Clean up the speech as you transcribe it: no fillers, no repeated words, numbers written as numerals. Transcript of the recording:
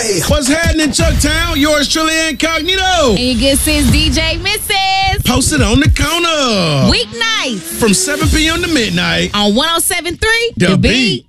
Hey! What's happening, Chucktown? Yours truly, Incognito. And your good sis, DJ Mrs. Posted on the corner. Weeknights From 7 p.m. to midnight. on 107.3 The Beat.